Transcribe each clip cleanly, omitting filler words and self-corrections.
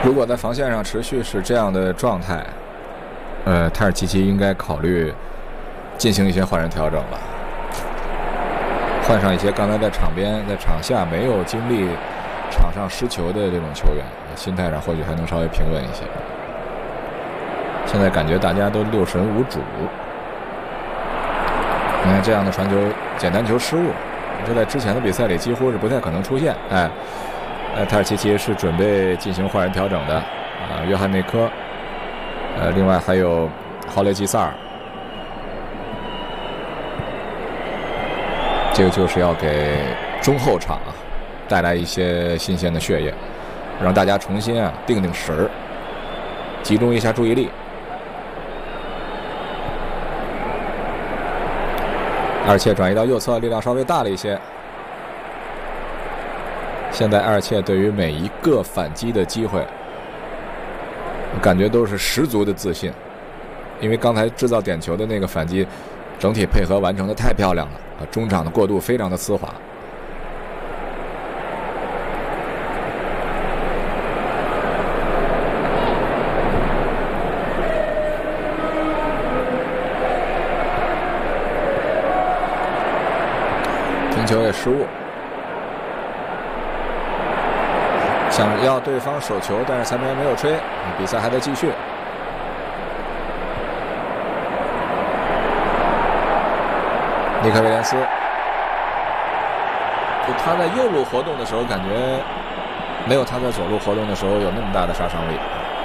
如果在防线上持续是这样的状态，泰尔齐奇应该考虑进行一些换人调整了，换上一些刚才在场边、在场下没有经历场上失球的这种球员，心态上或许还能稍微平稳一些。现在感觉大家都六神无主，你看这样的传球、简单球失误，这在之前的比赛里几乎是不太可能出现。泰尔齐奇是准备进行换人调整的约翰内科，另外还有豪雷吉萨尔，这个就是要给中后场带来一些新鲜的血液，让大家重新定定神儿，集中一下注意力。埃尔切转移到右侧，力量稍微大了一些。现在埃尔切对于每一个反击的机会，我感觉都是十足的自信，因为刚才制造点球的那个反击，整体配合完成的太漂亮了，中场的过渡非常的丝滑。停球也失误。想要对方手球，但是裁判员没有吹，比赛还在继续。尼克威廉斯，就他在右路活动的时候，感觉没有他在左路活动的时候有那么大的杀伤力。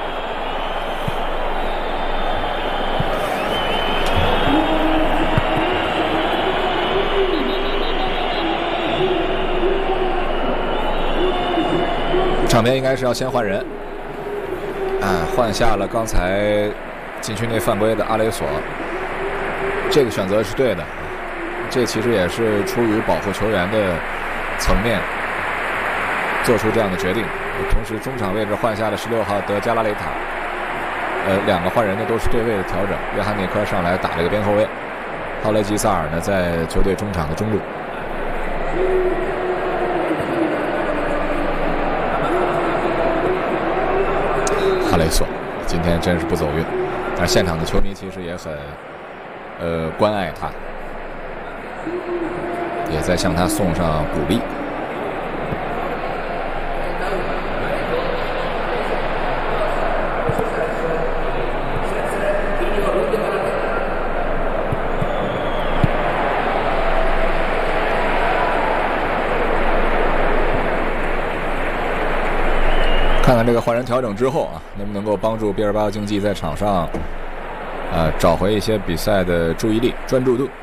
场边应该是要先换人，换下了刚才禁区内犯规的阿雷索，这个选择是对的，这其实也是出于保护球员的层面做出这样的决定。同时中场位置换下了16号德加拉雷塔，两个换人的都是对位的调整，约翰内科上来打这个边后卫，豪雷吉萨尔呢在球队中场的中路。哈雷索今天真是不走运，但是现场的球迷其实也很关爱他，也在向他送上鼓励。看看这个换人调整之后能不能够帮助毕尔巴鄂竞技在场上找回一些比赛的注意力、专注度。